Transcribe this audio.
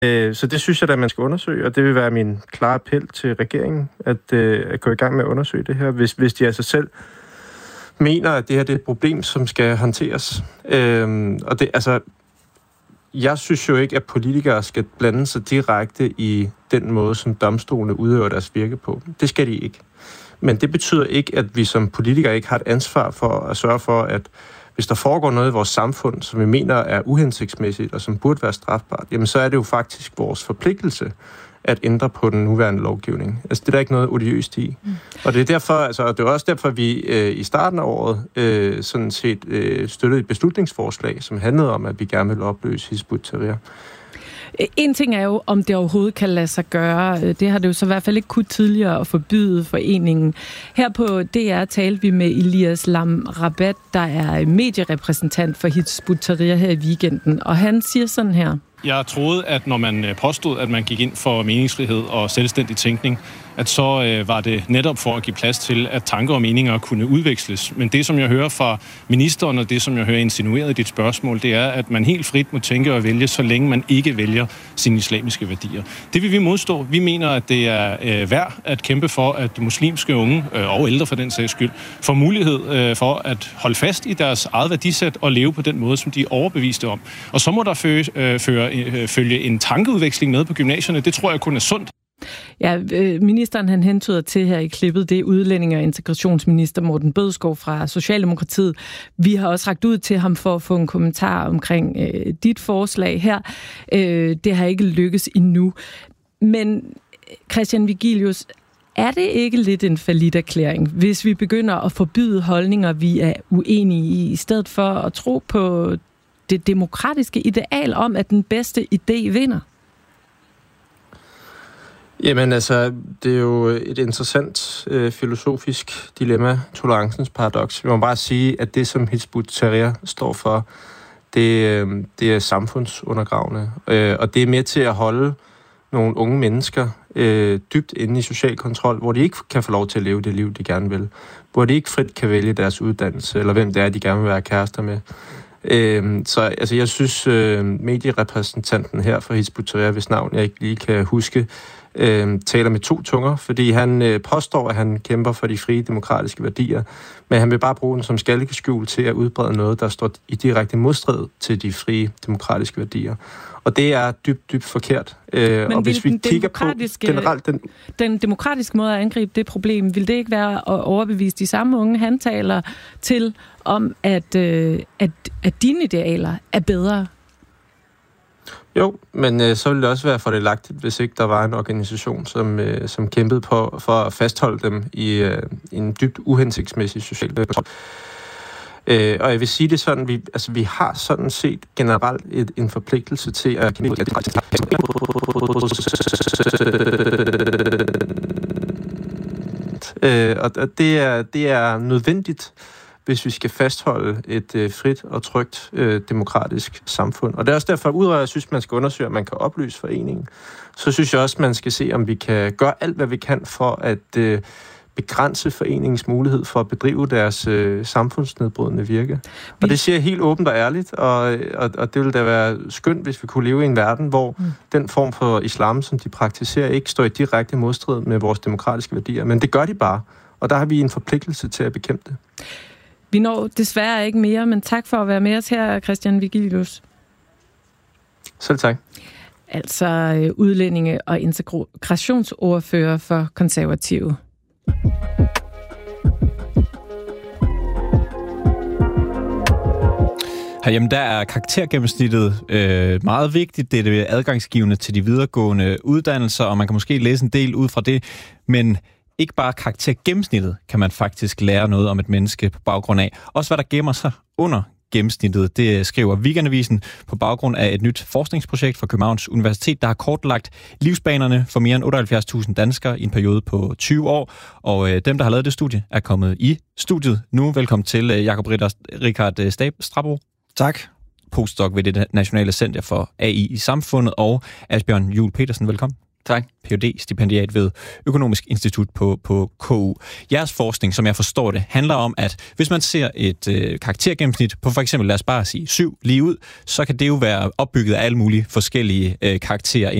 Så det synes jeg da, man skal undersøge, og det vil være min klare appel til regeringen, at gå i gang med at undersøge det her, hvis de altså selv mener, at det her det er et problem, som skal håndteres. Og det, altså, jeg synes jo ikke, at politikere skal blande sig direkte i den måde, som domstolene udøver deres virke på. Det skal de ikke. Men det betyder ikke, at vi som politikere ikke har et ansvar for at sørge for, at hvis der foregår noget i vores samfund, som vi mener er uhensigtsmæssigt og som burde være strafbart, jamen så er det jo faktisk vores forpligtelse at ændre på den nuværende lovgivning. Altså, det er der ikke noget odiøst i. Og det er derfor, altså, det er også derfor, vi i starten af året sådan set støttede et beslutningsforslag, som handlede om, at vi gerne vil opløse Hizb ut-Tahrir. En ting er jo, om det overhovedet kan lade sig gøre. Det har det jo så i hvert fald ikke kunnet tidligere at forbyde foreningen. Her på DR talte vi med Elias Lam Rabat, der er medierepræsentant for Hizb ut-Tahrir her i weekenden, og han siger sådan her. Jeg troede, at når man påstod, at man gik ind for meningsfrihed og selvstændig tænkning, at så var det netop for at give plads til, at tanker og meninger kunne udveksles. Men det, som jeg hører fra ministeren, og det, som jeg hører insinueret i dit spørgsmål, det er, at man helt frit må tænke og vælge, så længe man ikke vælger sine islamiske værdier. Det vil vi modstå. Vi mener, at det er værd at kæmpe for, at muslimske unge, og ældre for den sags skyld, får mulighed for at holde fast i deres eget værdisæt og leve på den måde, som de er overbeviste om. Og så må der følge en tankeudveksling med på gymnasierne. Det tror jeg kun er sundt. Ja, ministeren han hentyder til her i klippet, det er udlændinge- og integrationsminister Morten Bødskov fra Socialdemokratiet. Vi har også rakt ud til ham for at få en kommentar omkring dit forslag her. Det har ikke lykkes endnu. Men Christian Vigilius, er det ikke lidt en falliterklæring, hvis vi begynder at forbyde holdninger, vi er uenige i stedet for at tro på det demokratiske ideal om, at den bedste idé vinder? Jamen altså, det er jo et interessant filosofisk dilemma, tolerancens paradoks. Vi må bare sige, at det, som Hizb ut-Tahrir står for, det er samfundsundergravende. Og det er med til at holde nogle unge mennesker dybt inde i social kontrol, hvor de ikke kan få lov til at leve det liv, de gerne vil. Hvor de ikke frit kan vælge deres uddannelse, eller hvem det er, de gerne vil være kærester med. Så altså, jeg synes, medierepræsentanten her fra Hizb ut-Tahrir, hvis navn jeg ikke lige kan huske, taler med to tunger, fordi han påstår, at han kæmper for de frie demokratiske værdier, men han vil bare bruge den som skalkeskjul til at udbrede noget, der står i direkte modstrid til de frie demokratiske værdier. Og det er dybt forkert. Men og hvis vi kigger på generelt den demokratiske måde at angribe det problem, vil det ikke være at overbevise de samme unge, han taler til, om at dine idealer er bedre? Jo, men så ville det også være fordelagtigt, hvis ikke der var en organisation, som kæmpede for at fastholde dem i en dybt uhensigtsmæssig social kontrol. Og jeg vil sige det sådan, vi har sådan set generelt en forpligtelse til at og det er nødvendigt, hvis vi skal fastholde et frit og trygt demokratisk samfund. Og det er også derfor, udover at jeg synes, man skal undersøge, om man kan opløse foreningen, så synes jeg også, man skal se, om vi kan gøre alt, hvad vi kan for at begrænse foreningens mulighed for at bedrive deres samfundsnedbrydende virke. Og det siger jeg helt åbent og ærligt, og det ville da være skønt, hvis vi kunne leve i en verden, hvor den form for islam, som de praktiserer, ikke står i direkte modstrid med vores demokratiske værdier. Men det gør de bare, og der har vi en forpligtelse til at bekæmpe det. Vi når desværre ikke mere, men tak for at være med os her, Christian Vigilius. Selv tak. Altså udlændinge- og integrationsordfører for Konservative. Herhjemme der er karaktergennemsnittet meget vigtigt. Det er det adgangsgivende til de videregående uddannelser, og man kan måske læse en del ud fra det, men ikke bare karaktergennemsnittet kan man faktisk lære noget om et menneske på baggrund af. Også hvad der gemmer sig under gennemsnittet, det skriver Weekendavisen på baggrund af et nyt forskningsprojekt fra Københavns Universitet, der har kortlagt livsbanerne for mere end 78.000 danskere i en periode på 20 år. Og dem, der har lavet det studie, er kommet i studiet nu. Velkommen til Jakob Richard Strabo. Tak. Postdoc ved det Nationale Center for AI i Samfundet, og Asbjørn Juhl Petersen. Velkommen. Tak. Ph.D.-stipendiat ved Økonomisk Institut på KU. Jeres forskning, som jeg forstår det, handler om, at hvis man ser et karaktergennemsnit på for eksempel, lad os bare sige 7 lige ud, så kan det jo være opbygget af alle mulige forskellige karakterer